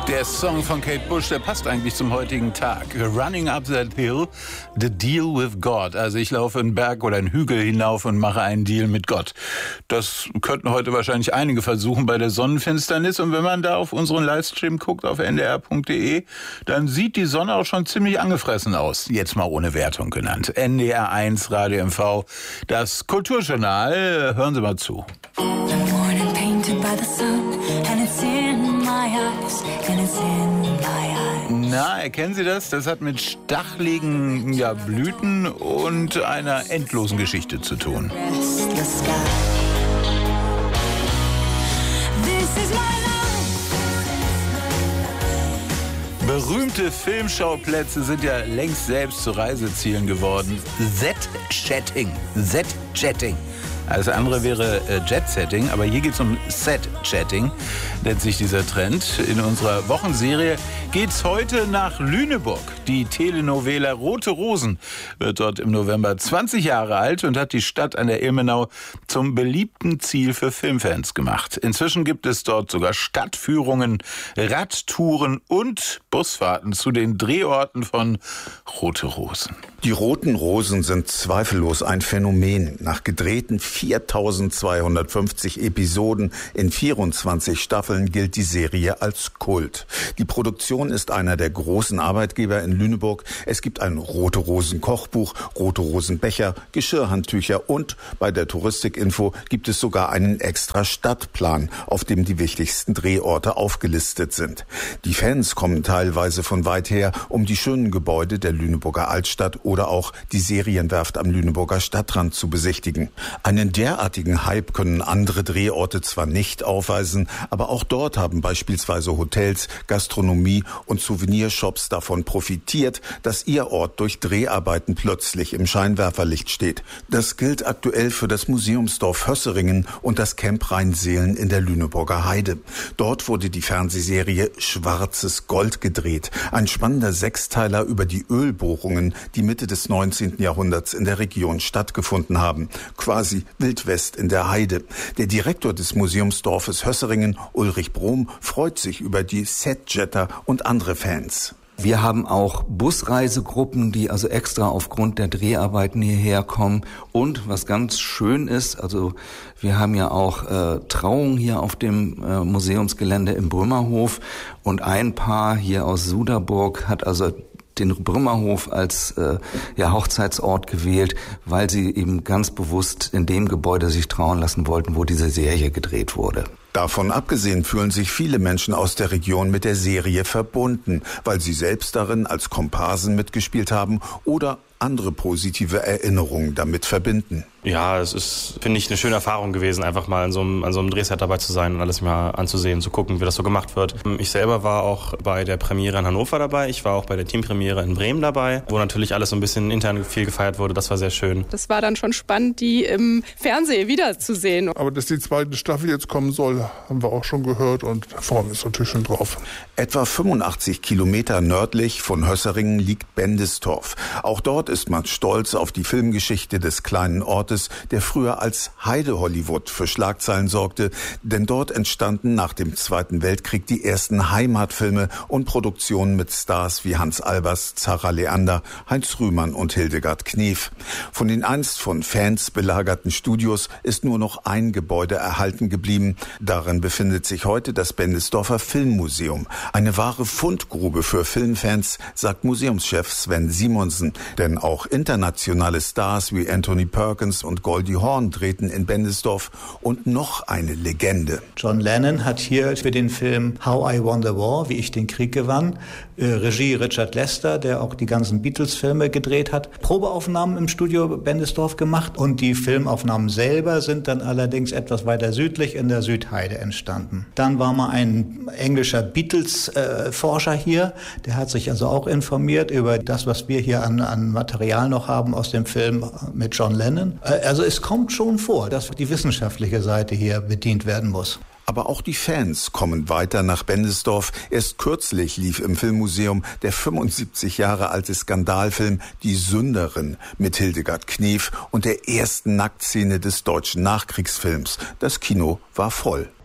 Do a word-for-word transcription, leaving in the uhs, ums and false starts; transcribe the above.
Der Song von Kate Bush, der passt eigentlich zum heutigen Tag. Running up that hill, the deal with God. Also ich laufe einen Berg oder einen Hügel hinauf und mache einen Deal mit Gott. Das könnten heute wahrscheinlich einige versuchen bei der Sonnenfinsternis. Und wenn man da auf unseren Livestream guckt, auf n d r punkt d e, dann sieht die Sonne auch schon ziemlich angefressen aus. Jetzt mal ohne Wertung genannt. N D R eins, Radio M V, das Kulturjournal. Hören Sie mal zu. Na, erkennen Sie das? Das hat mit stachligen ja, Blüten und einer endlosen Geschichte zu tun. Berühmte Filmschauplätze sind ja längst selbst zu Reisezielen geworden. Set-Chatting. Set-Chatting. Alles andere wäre äh, Jet-Setting, aber hier geht es um Set-Chatting, nennt sich dieser Trend. In unserer Wochenserie geht's heute nach Lüneburg. Die Telenovela Rote Rosen wird dort im November zwanzig Jahre alt und hat die Stadt an der Ilmenau zum beliebten Ziel für Filmfans gemacht. Inzwischen gibt es dort sogar Stadtführungen, Radtouren und Busfahrten zu den Drehorten von Rote Rosen. Die Roten Rosen sind zweifellos ein Phänomen. Nach gedrehten viertausendzweihundertfünfzig Episoden in vierundzwanzig Staffeln gilt die Serie als Kult. Die Produktion ist einer der großen Arbeitgeber in Lüneburg. Es gibt ein Rote Rosen Kochbuch, Rote Rosen Becher, Geschirrhandtücher und bei der Touristikinfo gibt es sogar einen extra Stadtplan, auf dem die wichtigsten Drehorte aufgelistet sind. Die Fans kommen teilweise von weit her, um die schönen Gebäude der Lüneburger Altstadt oder auch die Serienwerft am Lüneburger Stadtrand zu besichtigen. Einen derartigen Hype können andere Drehorte zwar nicht aufweisen, aber auch dort haben beispielsweise Hotels, Gastronomie und Souvenirshops davon profitiert, dass ihr Ort durch Dreharbeiten plötzlich im Scheinwerferlicht steht. Das gilt aktuell für das Museumsdorf Hösseringen und das Camp Rheinseelen in der Lüneburger Heide. Dort wurde die Fernsehserie Schwarzes Gold gedreht. Ein spannender Sechsteiler über die Ölbohrungen, die Mitte des neunzehnten Jahrhunderts in der Region stattgefunden haben. Quasi Wildwest in der Heide. Der Direktor des Museumsdorfes Hösseringen, Ulrich Brom, freut sich über die Setjetter und andere Fans. Wir haben auch Busreisegruppen, die also extra aufgrund der Dreharbeiten hierher kommen. Und was ganz schön ist, also wir haben ja auch äh, Trauungen hier auf dem äh, Museumsgelände im Brümmerhof. Und ein Paar hier aus Suderburg hat also den Brümmerhof als äh, ja, Hochzeitsort gewählt, weil sie eben ganz bewusst in dem Gebäude sich trauen lassen wollten, wo diese Serie gedreht wurde. Davon abgesehen fühlen sich viele Menschen aus der Region mit der Serie verbunden, weil sie selbst darin als Komparsen mitgespielt haben oder andere positive Erinnerungen damit verbinden. Ja, es ist, finde ich, eine schöne Erfahrung gewesen, einfach mal an so einem, an so einem Drehset dabei zu sein und alles mal anzusehen, zu gucken, wie das so gemacht wird. Ich selber war auch bei der Premiere in Hannover dabei, ich war auch bei der Teampremiere in Bremen dabei, wo natürlich alles so ein bisschen intern viel gefeiert wurde, das war sehr schön. Das war dann schon spannend, die im Fernsehen wiederzusehen. Aber dass die zweite Staffel jetzt kommen soll, haben wir auch schon gehört und da freuen wir uns natürlich schon drauf. Etwa fünfundachtzig Kilometer nördlich von Hösseringen liegt Bendistorf. Auch dort ist man stolz auf die Filmgeschichte des kleinen Ortes, der früher als Heide-Hollywood für Schlagzeilen sorgte, denn dort entstanden nach dem Zweiten Weltkrieg die ersten Heimatfilme und Produktionen mit Stars wie Hans Albers, Zara Leander, Heinz Rühmann und Hildegard Knef. Von den einst von Fans belagerten Studios ist nur noch ein Gebäude erhalten geblieben. Darin befindet sich heute das Bendisdorfer Filmmuseum. Eine wahre Fundgrube für Filmfans, sagt Museumschef Sven Simonsen. Denn auch internationale Stars wie Anthony Perkins und Goldie Hawn drehten in Bendisdorf und noch eine Legende. John Lennon hat hier für den Film How I Won the War, wie ich den Krieg gewann, äh, Regie Richard Lester, der auch die ganzen Beatles-Filme gedreht hat, Probeaufnahmen im Studio Bendisdorf gemacht und die Filmaufnahmen selber sind dann allerdings etwas weiter südlich in der Südheide entstanden. Dann war mal ein englischer Beatles-Forscher äh, hier, der hat sich also auch informiert über das, was wir hier an, an Material noch haben aus dem Film mit John Lennon. Also es kommt schon vor, dass die wissenschaftliche Seite hier bedient werden muss. Aber auch die Fans kommen weiter nach Bendisdorf. Erst kürzlich lief im Filmmuseum der fünfundsiebzig Jahre alte Skandalfilm Die Sünderin mit Hildegard Knef und der ersten Nacktszene des deutschen Nachkriegsfilms. Das Kino war voll.